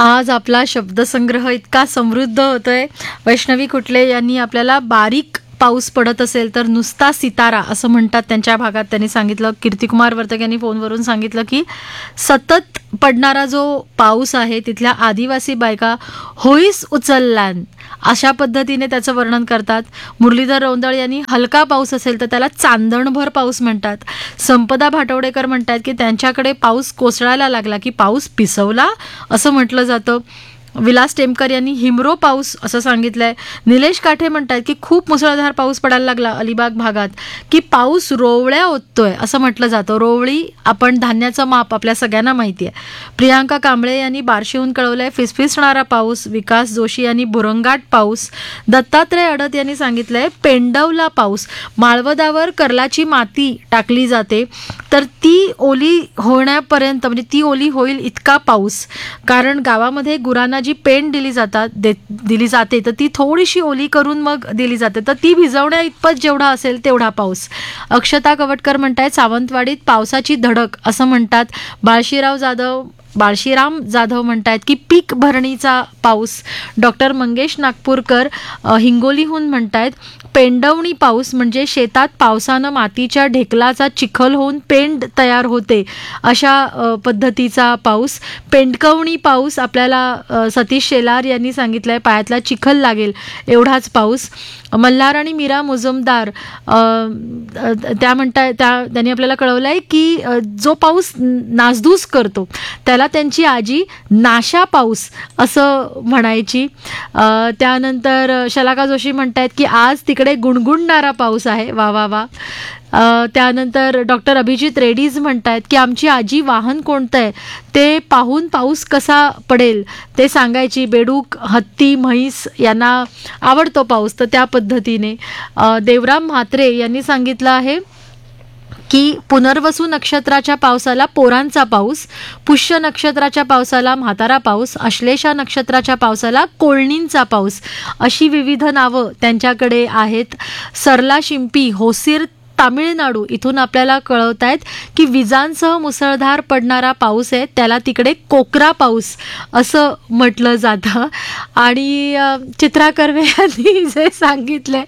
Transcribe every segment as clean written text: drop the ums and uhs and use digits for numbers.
आज आपला शब्दसंग्रह इतका समृद्ध होतोय. वैष्णवी कुटले यांनी आपल्याला बारीक पाऊस पडत असेल तर नुसता सितारा असं म्हणतात त्यांच्या भागात. त्यांनी सांगितलं. कीर्तिकुमार वर्तक यांनी फोनवरून सांगितलं की सतत पडणारा जो पाऊस आहे तिथल्या आदिवासी बायका होईस उचलल्यान अशा पद्धतीने त्याचं वर्णन करतात. मुरलीधर रौंदळ यांनी हलका पाऊस असेल तर त्याला चांदणभर पाऊस म्हणतात. संपदा भाटवडेकर म्हणतात की त्यांच्याकडे पाऊस कोसळायला लागला की पाऊस पिसवला असं म्हटलं जातं. विलास टेमकर यांनी हिमरो पाऊस असं सांगितलंय. निलेश काठे म्हणतात की खूप मुसळधार पाऊस पडायला लागला अलिबाग भागात की पाऊस रोवळ्या ओततोय असं म्हटलं जातं. रोवळी आपण धान्याचं माप आपल्या सगळ्यांना माहिती आहे. प्रियांका कांबळे यांनी बार्शीहून कळवलंय फिसफिसणारा पाऊस. विकास जोशी यांनी बुरंगाट पाऊस. दत्तात्रय अडत यांनी सांगितलंय पेंडवला पाऊस. माळवदावर कर्लाची माती टाकली जाते तर ती ओली होण्यापर्यंत म्हणजे ती ओली होईल इतका पाऊस. कारण गावामध्ये गुरांना जी पेंड दिली जाते तर ती थोडीशी ओली करून मग दिली जाते तर ती भिजवण्या इतपत जेवढा असेल तेवढा पाऊस. अक्षता कवटकर म्हणतायत सावंतवाडीत पावसाची धडक असं म्हणतात. बाळशीराम जाधव म्हणतायत की पीक भरणीचा पाऊस. डॉक्टर मंगेश नागपूरकर हिंगोलीहून म्हणतायत पेंडवणी पाऊस म्हणजे शेतात पावसानं मातीच्या ढेकलाचा चिखल होऊन पेंड तयार होते अशा पद्धतीचा पाऊस. पेंडकवणी पाऊस आपल्याला सतीश शेलार यांनी सांगितलंय पायातला चिखल लागेल एवढाच पाऊस. मल्हार आणि मीरा मुजुमदार त्यांनी आपल्याला कळवलं आहे की जो पाऊस नासधूस करतो त्याला त्यांची आजी नाशा पाऊस असं म्हणायची. त्यानंतर शलाका जोशी म्हणतायत की आज तिकडे गुणगुणणारा पाऊस आहे. वा वा वा. त्यानंतर डॉक्टर अभिजित रेड्डीज म्हणतायत की आमची आजी वाहन कोणतं आहे ते पाहून पाऊस कसा पडेल ते सांगायची. बेडूक हत्ती म्हैस यांना आवडतो पाऊस तर त्या पद्धतीने. देवराम म्हात्रे यांनी सांगितलं आहे की पुनर्वसू नक्षत्राच्या पावसाला पोरांचा पाऊस. पुष्य नक्षत्राच्या पावसाला म्हातारा पाऊस. अश्लेषा नक्षत्राच्या पावसाला कोळणींचा पाऊस अशी विविध नावं त्यांच्याकडे आहेत. सरला शिंपी होसीर तामिळनाडू इथून आपल्याला कळवत आहेत की विजांसह मुसळधार पडणारा पाऊस आहे त्याला तिकडे कोकरा पाऊस असं म्हटलं जातं. आणि चित्रा कर्वे यांनी जे सांगितलंय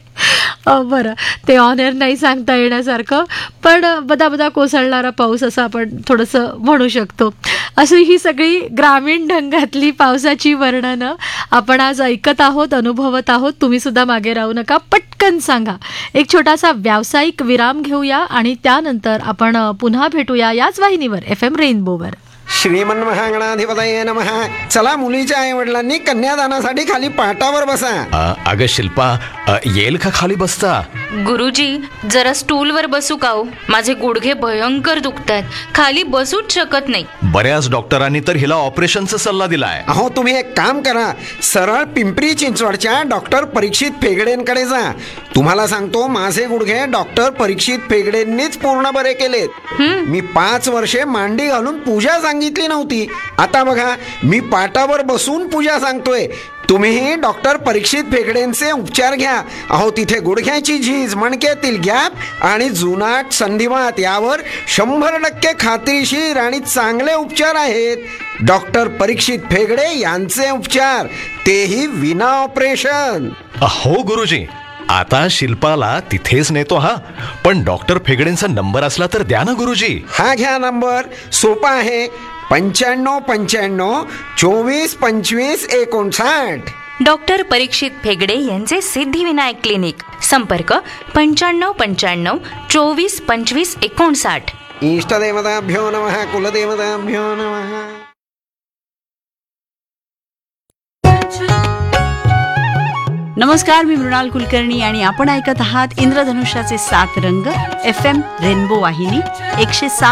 बरं ते ऑन एअर नाही सांगता येण्यासारखं पण बदा कोसळणारा पाऊस असं आपण थोडंसं म्हणू शकतो. अशी ही सगळी ग्रामीण ढंगातली पावसाची वर्णनं आपण आज ऐकत आहोत अनुभवत आहोत. तुम्ही सुद्धा मागे राहू नका पटकन सांगा. एक छोटासा व्यावसायिक विराम घेऊया आणि त्यानंतर आपण पुन्हा भेटूया याच वाहिनीवर FM रेनबोवर. श्रीमन महागणाधिपतये नमः. चला मुलीच्या आई वडिलांनी कन्यादानासाठी खाली पाटावर बसा. अगं शिल्पा येईल का खाली बसता? गुरुजी जरा स्टूलवर बसू का हो? माझे गुडघे भयंकर दुखतायत. खाली बसूच शकत नाही. बऱ्याच डॉक्टरांनी तर हिला ऑपरेशनचा सल्ला दिलाय. अहो तुम्ही एक काम करा सरळ पिंपरी चिंचवडच्या डॉक्टर परीक्षित फेगडेंकडे जा. तुम्हाला सांगतो माझे गुडघे डॉक्टर परीक्षित फेगडेंनीच पूर्ण बरे केलेत. मी 5 वर्षे मांडी घालून पूजा सांगितली नव्हती. आता बघा मी पाटावर बसून पूजा सांगतोय. तुम्हीही डॉक्टर परीक्षित फेगडेंचे उपचार घ्या. अहो तिथे गुडघ्याची झीज मणक्यातील गॅप आणि जुनाट संधिवात यावर 100% खात्रीशीर आणि चांगले उपचार आहेत. डॉक्टर परीक्षित फेगडे यांचे उपचार तेही विना ऑपरेशन. हो गुरुजी आता शिल्पाला तिथेच नेतो. हा पण डॉक्टर फेगडेंचा नंबर असला तर द्या ना गुरुजी. हा घ्या नंबर सोपा आहे 95 95 24 25 59. डॉक्टर परीक्षित फेगडे यांचे सिद्धिविनायक क्लिनिक. संपर्क 95 95 24 25 59. इष्टदेवताभ्यो नमः कुलदेवताभ्यो नमः. नमस्कार मी मृणाल कुलकर्णी आणि आपण ऐकत आहात इंद्रधनुष्याचे 7 रंग FM रेनबो वाहिनी 107